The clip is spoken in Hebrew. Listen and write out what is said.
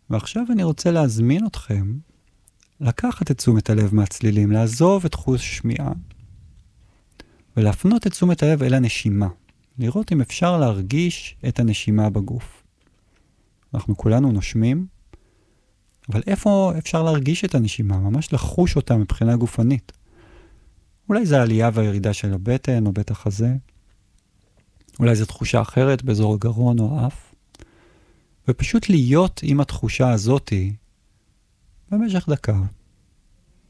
ועכשיו אני רוצה להזמין אתכם לקחת את תשומת הלב מהצלילים, לעזוב את חוש השמיעה, ולהפנות את תשומת הלב אל הנשימה. לראות אם אפשר להרגיש את הנשימה בגוף. אנחנו כולנו נושמים, אבל איפה אפשר להרגיש את הנשימה? ממש לחוש אותה מבחינה גופנית. אולי זה העלייה והירידה של הבטן או בית החזה. אולי זו תחושה אחרת באזור הגרון או האף. ופשוט להיות עם התחושה הזאת במשך דקה.